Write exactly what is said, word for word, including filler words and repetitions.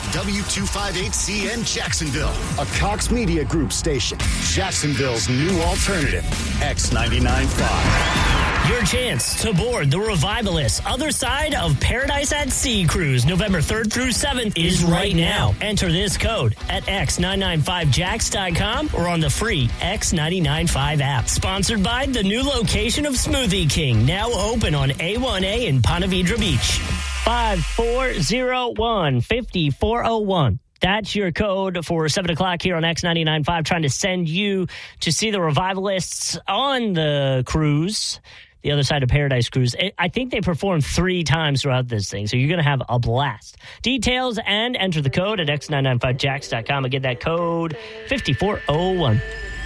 W two fifty-eight C N Jacksonville, a Cox Media Group station. Jacksonville's new alternative, X ninety-nine point five. Your chance to board the Revivalist Other Side of Paradise at Sea cruise November third through seventh is right now. Enter this code at x nine nine five jacks dot com or on the free X ninety-nine point five app. Sponsored by the new location of Smoothie King, now open on A one A in Ponte Vedra Beach. five four zero one, five four zero one. That's your code for seven o'clock here on X ninety-nine point five, trying to send you to see the Revivalists on the cruise, the Other Side of Paradise cruise. I think they perform three times throughout this thing, so you're going to have a blast. Details and enter the code at x nine nine five jacks dot com and get that code five four zero one.